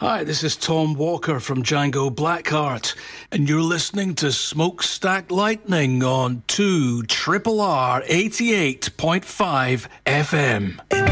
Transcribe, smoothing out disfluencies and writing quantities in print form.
Hi, this is Tom Walker from Django Blackheart, and you're listening to Smokestack Lightning on 2RRR 88.5 FM.